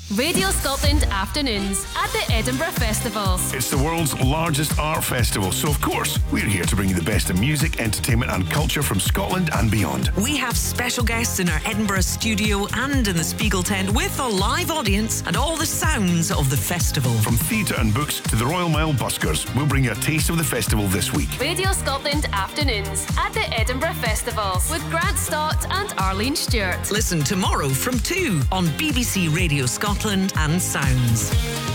Radio Scotland afternoons at the Edinburgh Festival. It's the world's largest art festival, so of course, we're here to bring you the best of music, entertainment and culture from Scotland and beyond. We have special guests in our Edinburgh studio and in the Spiegel tent with a live audience and all the sounds of the festival. From theatre and books to the Royal Mile buskers, we'll bring you a taste of the festival this week. Radio Scotland afternoons at the Edinburgh Festival with Grant Stott and Arlene Stewart. Listen tomorrow from 2 on BBC Radio Scotland and Sounds.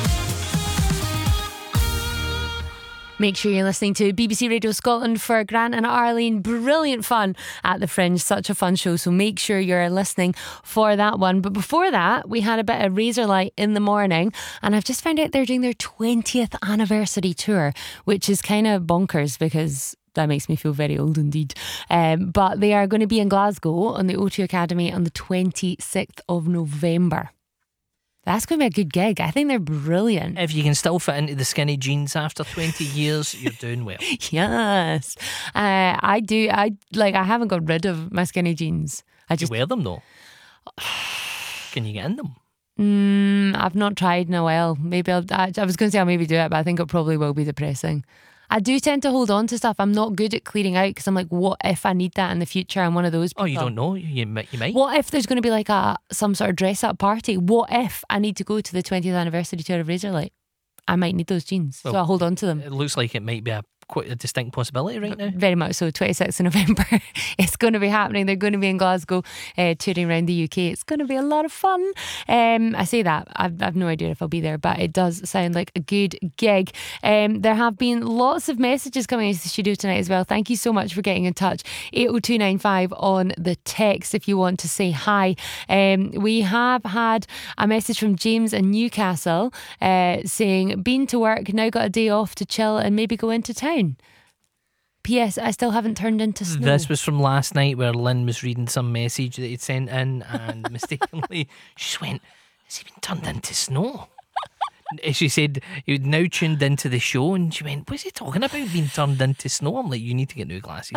Make sure you're listening to BBC Radio Scotland for Grant and Arlene. Brilliant fun at the Fringe. Such a fun show. So make sure you're listening for that one. But before that, we had a bit of Razorlight in the morning. And I've just found out they're doing their 20th anniversary tour, which is kind of bonkers because that makes me feel very old indeed. But they are going to be in Glasgow on the O2 Academy on the 26th of November. That's going to be a good gig. I think they're brilliant. If you can still fit into the skinny jeans after 20 years, you're doing well. Yes. I do. I haven't got rid of my skinny jeans. I just You wear them though. Can you get in them? I've not tried in a while. Maybe I was going to say I'll maybe do it, but I think it probably will be depressing. I do tend to hold on to stuff. I'm not good at clearing out because I'm like, what if I need that in the future? I'm one of those people. Oh, you don't know. You might. What if there's going to be like some sort of dress up party? What if I need to go to the 20th anniversary tour of Razorlight? I might need those jeans, so I'll hold on to them. It looks like it might be quite a distinct possibility right now. Very much so. 26th of November. It's going to be happening. They're going to be in Glasgow touring around the UK. It's going to be a lot of fun. I say that. I've no idea if I'll be there, but it does sound like a good gig. There have been lots of messages coming into the studio tonight as well. Thank you so much for getting in touch. 80295 on the text if you want to say hi. We have had a message from James in Newcastle saying, been to work, now got a day off to chill and maybe go into town. P.S. I still haven't turned into snow. This was from last night where Lynn was reading some message that he'd sent in and mistakenly she just went, has he been turned into snow? She said you'd now tuned into the show and she went, what's he talking about being turned into snow? I'm like, you need to get new glasses.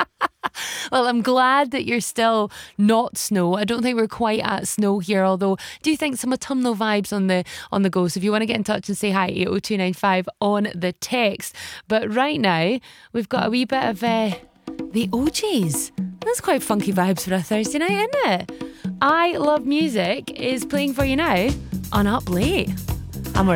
Well, I'm glad that you're still not snow. I don't think we're quite at snow here, although I do think some autumnal vibes on the go. So if you want to get in touch and say hi, 80295 on the text. But right now, we've got a wee bit of the OJs. That's quite funky vibes for a Thursday night, isn't it? I Love Music is playing for you now on Up Late.